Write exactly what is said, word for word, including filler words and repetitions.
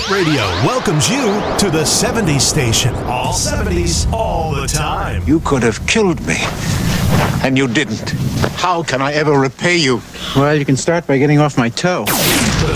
Hit Radio welcomes you to the seventies station. All seventies, all the time. You could have killed me, and you didn't. How can I ever repay you? Well, you can start by getting off my toe.